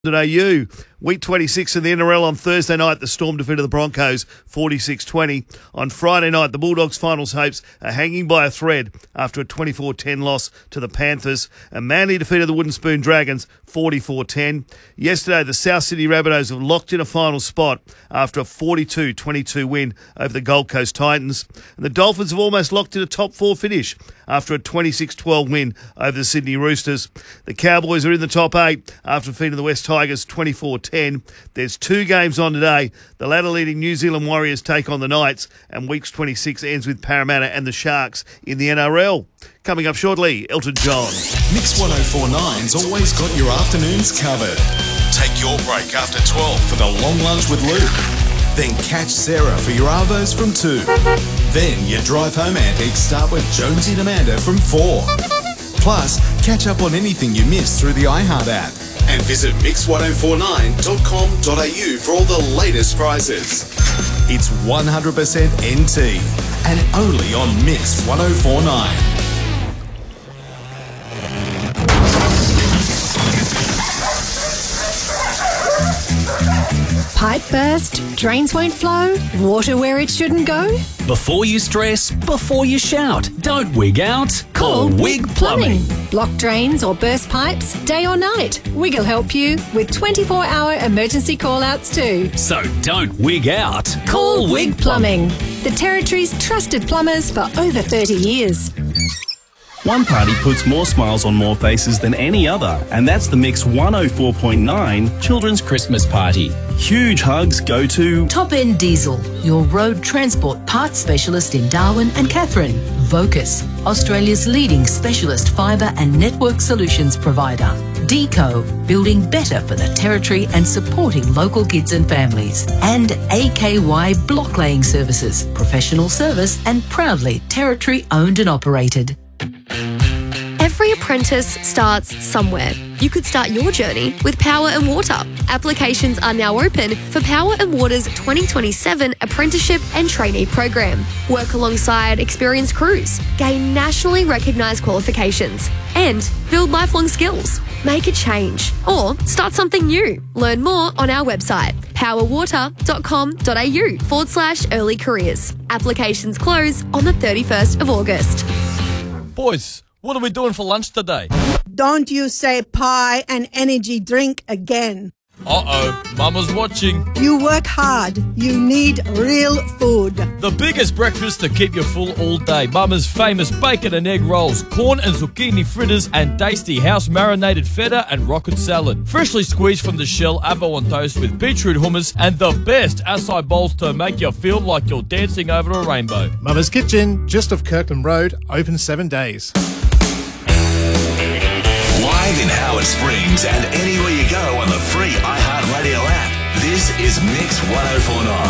AU. Week 26 in the NRL on Thursday night, the Storm defeated the Broncos 46-20. On Friday night, the Bulldogs' finals hopes are hanging by a thread after a 24-10 loss to the Panthers. And Manly defeated the Wooden Spoon Dragons 44-10. Yesterday, the South Sydney Rabbitohs have locked in a final spot after a 42-22 win over the Gold Coast Titans. And the Dolphins have almost locked in a top four finish after a 26-12 win over the Sydney Roosters. The Cowboys are in the top eight after defeating the West Tigers 24-10. There's two games on today. The ladder-leading New Zealand Warriors take on the Knights, and week 26 ends with Parramatta and the Sharks in the NRL. Coming up shortly, Elton John. Mix 104.9's always got your afternoons covered. Take your break after 12 for the long lunch with Luke. Then catch Sarah for your Arvos from 2. Then your drive home antics start with Jonesy and Amanda from 4. Plus, catch up on anything you missed through the iHeart app. And visit mix1049.com.au for all the latest prizes. It's 100% NT and only on Mix 104.9. Pipe burst? Drains won't flow? Water where it shouldn't go? Before you stress, before you shout, don't wig out. Call Wig Plumbing. Blocked drains or burst pipes, day or night, Wig will help you with 24-hour emergency call-outs too. So don't wig out. Call Wig Plumbing, the Territory's trusted plumbers for over 30 years. One party puts more smiles on more faces than any other, and that's the Mix 104.9 Children's Christmas Party. Huge hugs go to Top End Diesel, your road transport parts specialist in Darwin and Katherine. Vocus, Australia's leading specialist fibre and network solutions provider. Deco, building better for the Territory and supporting local kids and families. And AKY Block Laying Services, professional service and proudly Territory owned and operated. Every apprentice starts somewhere. You could start your journey with Power and Water. Applications are now open for Power and Water's 2027 Apprenticeship and Trainee Program. Work alongside experienced crews, gain nationally recognised qualifications, and build lifelong skills. Make a change or start something new. Learn more on our website, powerwater.com.au/early careers. Applications close on the 31st of August. Boys, what are we doing for lunch today? Don't you say pie and energy drink again. Uh-oh, Mama's watching. You work hard. You need real food. The biggest breakfast to keep you full all day. Mama's famous bacon and egg rolls, corn and zucchini fritters, and tasty house-marinated feta and rocket salad. Freshly squeezed from the shell, avo on toast with beetroot hummus, and the best acai bowls to make you feel like you're dancing over a rainbow. Mama's Kitchen, just off Kirkland Road, open 7 days. Live in Howard Springs and anywhere you go on the free iHeartRadio app. This is Mix 104.9.